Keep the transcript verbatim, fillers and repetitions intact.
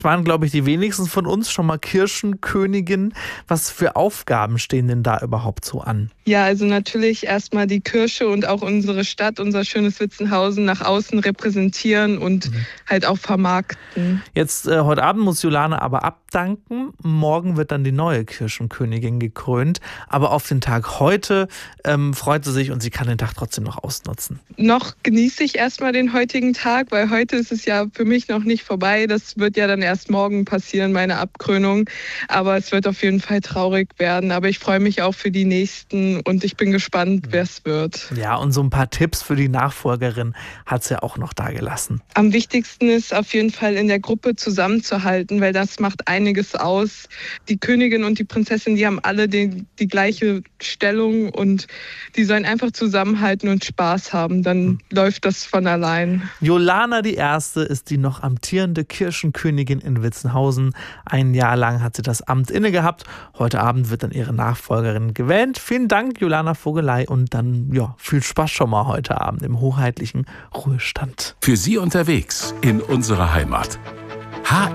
Waren, glaube ich, die wenigsten von uns schon mal Kirschenkönigin. Was für Aufgaben stehen denn da überhaupt so an? Ja, also natürlich erstmal die Kirche und auch unsere Stadt, unser schönes Witzenhausen nach außen repräsentieren und mhm. halt auch vermarkten. Jetzt, äh, heute Abend muss Julana aber abdanken. Morgen wird dann die neue Kirschenkönigin gekrönt. Aber auf den Tag heute ähm, freut sie sich und sie kann den Tag trotzdem noch ausnutzen. Noch genieße ich erstmal den heutigen Tag, weil heute ist es ja für mich noch nicht vorbei. Das wird ja dann erst morgen passieren, meine Abkrönung. Aber es wird auf jeden Fall traurig werden. Aber ich freue mich auch für die nächsten und ich bin gespannt, wer es wird. Ja, und so ein paar Tipps für die Nachfolgerin hat sie ja auch noch dagelassen. Am wichtigsten ist auf jeden Fall in der Gruppe zusammenzuhalten, weil das macht einiges aus. Die Königin und die Prinzessin, die haben alle die, die gleiche Stellung und die sollen einfach zusammenhalten und Spaß haben. Dann hm. läuft das von allein. Julana die Erste ist die noch amtierende Kirschenkönigin in Witzenhausen. Ein Jahr lang hat sie das Amt inne gehabt. Heute Abend wird dann ihre Nachfolgerin gewählt. Vielen Dank, Julana Vogelei, und dann ja, viel Spaß schon mal heute Abend im hoheitlichen Ruhestand. Für Sie unterwegs in unserer Heimat. H